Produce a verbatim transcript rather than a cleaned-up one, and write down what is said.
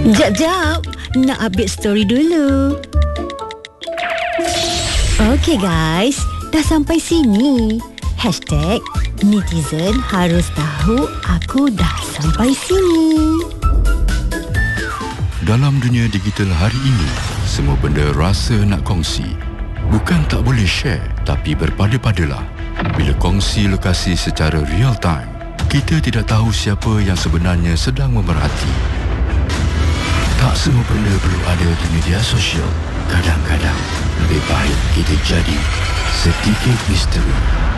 Jap-jap, nak update story dulu. Okey guys, dah sampai sini. Hashtag netizen harus tahu aku dah sampai sini. Dalam dunia digital hari ini, semua benda rasa nak kongsi. Bukan tak boleh share, tapi berpada-padalah. Bila kongsi lokasi secara real time, kita tidak tahu siapa yang sebenarnya sedang memerhati. Tak semua benda perlu ada di media sosial. Kadang-kadang lebih baik kita jadi sedikit misteri.